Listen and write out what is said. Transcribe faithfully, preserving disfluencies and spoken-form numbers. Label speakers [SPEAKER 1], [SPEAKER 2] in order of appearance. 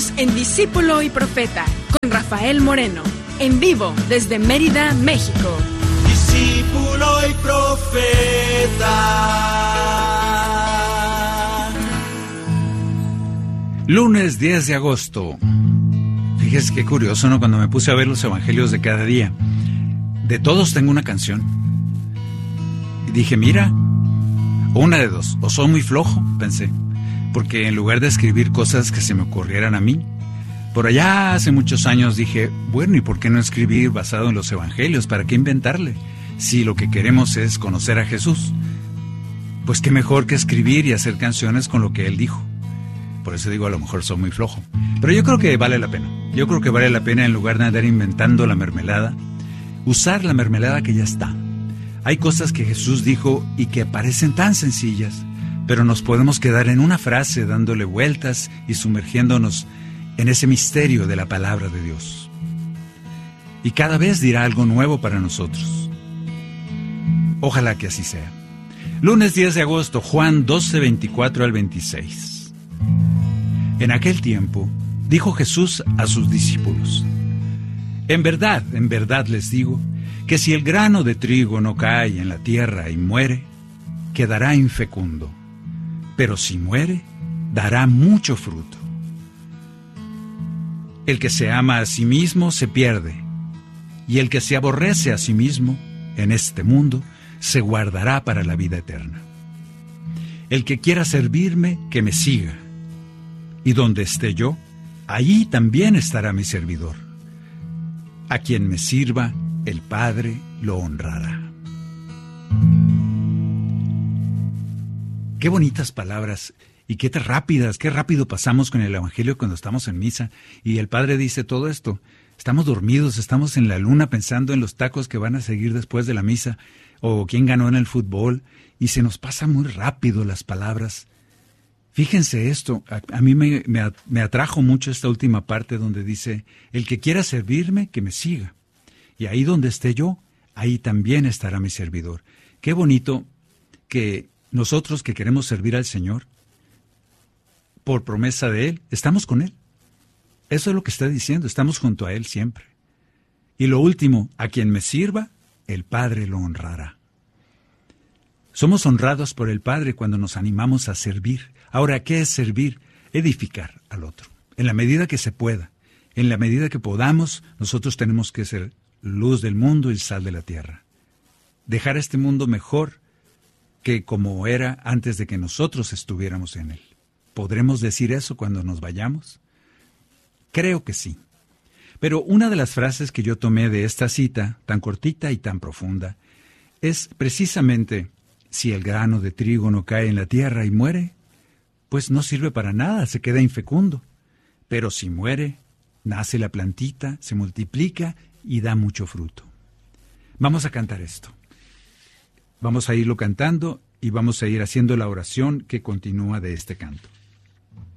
[SPEAKER 1] Estamos en Discípulo y Profeta con Rafael Moreno, en vivo desde Mérida, México.
[SPEAKER 2] Discípulo y Profeta.
[SPEAKER 3] Lunes diez de agosto. Fíjese qué curioso, ¿no? Cuando me puse a ver los evangelios de cada día, de todos tengo una canción. Y dije, mira, una de dos, o soy muy flojo, pensé, porque en lugar de escribir cosas que se me ocurrieran a mí, por allá hace muchos años dije, bueno, ¿y por qué no escribir basado en los evangelios? ¿Para qué inventarle? Si lo que queremos es conocer a Jesús, pues qué mejor que escribir y hacer canciones con lo que Él dijo. Por eso digo, a lo mejor soy muy flojo. Pero yo creo que vale la pena. Yo creo que vale la pena, en lugar de andar inventando la mermelada, usar la mermelada que ya está. Hay cosas que Jesús dijo y que parecen tan sencillas, pero nos podemos quedar en una frase dándole vueltas y sumergiéndonos en ese misterio de la palabra de Dios. Y cada vez dirá algo nuevo para nosotros. Ojalá que así sea. Lunes diez de agosto, Juan doce, veinticuatro al veintiséis. En aquel tiempo, dijo Jesús a sus discípulos: En verdad, en verdad les digo, que si el grano de trigo no cae en la tierra y muere, quedará infecundo. Pero si muere, dará mucho fruto. El que se ama a sí mismo se pierde, y el que se aborrece a sí mismo en este mundo se guardará para la vida eterna. El que quiera servirme, que me siga, y donde esté yo, allí también estará mi servidor. A quien me sirva, el Padre lo honrará. Qué bonitas palabras y qué rápidas, qué rápido pasamos con el Evangelio cuando estamos en misa y el Padre dice todo esto. Estamos dormidos, estamos en la luna pensando en los tacos que van a seguir después de la misa o quién ganó en el fútbol y se nos pasa muy rápido las palabras. Fíjense esto, a, a mí me, me, me atrajo mucho esta última parte donde dice, el que quiera servirme, que me siga. Y ahí donde esté yo, ahí también estará mi servidor. Qué bonito que nosotros que queremos servir al Señor, por promesa de Él, estamos con Él. Eso es lo que está diciendo, estamos junto a Él siempre. Y lo último, a quien me sirva, el Padre lo honrará. Somos honrados por el Padre cuando nos animamos a servir. Ahora, ¿qué es servir? Edificar al otro. En la medida que se pueda, en la medida que podamos, nosotros tenemos que ser luz del mundo y sal de la tierra. Dejar este mundo mejor que como era antes de que nosotros estuviéramos en él. ¿Podremos decir eso cuando nos vayamos? Creo que sí. Pero una de las frases que yo tomé de esta cita, tan cortita y tan profunda, es precisamente, si el grano de trigo no cae en la tierra y muere, pues no sirve para nada, se queda infecundo. Pero si muere, nace la plantita, se multiplica y da mucho fruto. Vamos a cantar esto. Vamos a irlo cantando y vamos a ir haciendo la oración que continúa de este canto.